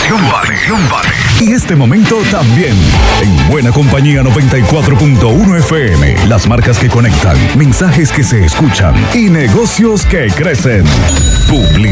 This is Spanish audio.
vale. Y este momento también. En Buena Compañía 94.1 FM. Las marcas que conectan, mensajes que se escuchan y negocios que crecen.